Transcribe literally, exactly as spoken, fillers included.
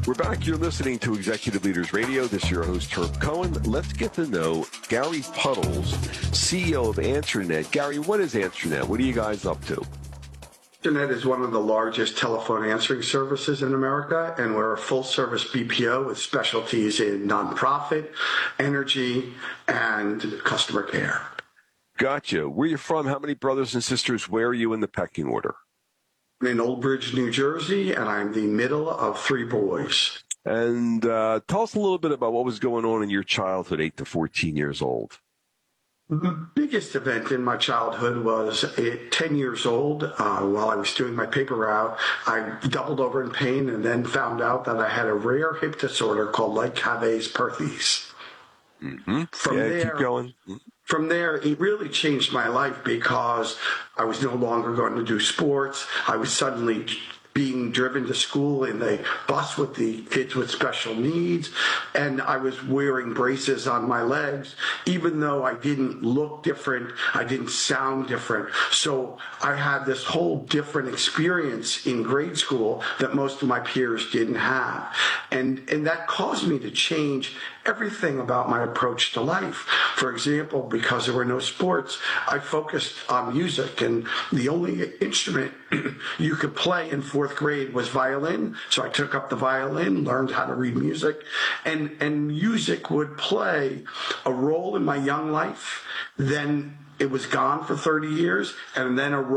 We're back. You're listening to Executive Leaders Radio. This is your host, Herb Cohen. Let's get to know Gary Puddles, C E O of AnswerNet. Gary, what is AnswerNet? What are you guys up to? AnswerNet is one of the largest telephone answering services in America, and we're a full-service B P O with specialties in nonprofit, energy, and customer care. Gotcha. Where are you from? How many brothers and sisters? Where are you in the pecking order? I'm in Old Bridge, New Jersey, and I'm the middle of three boys. And uh, tell us a little bit about what was going on in your childhood, eight to fourteen years old. The biggest event in my childhood was at ten years old. Uh, while I was doing my paper route, I doubled over in pain and then found out that I had a rare hip disorder called Lycabes-Perthes. Mm-hmm. From yeah, there, keep going. From there, it really changed my life because I was no longer going to do sports. I was suddenly being driven to school in the bus with the kids with special needs, and I was wearing braces on my legs, even though I didn't look different, I didn't sound different. So I had this whole different experience in grade school that most of my peers didn't have. And, and that caused me to change everything about my approach to life. For example, because there were no sports, I focused on music, and the only instrument you could play in fourth grade was violin. So I took up the violin, learned how to read music, and, and music would play a role in my young life. Then it was gone for thirty years, and then a role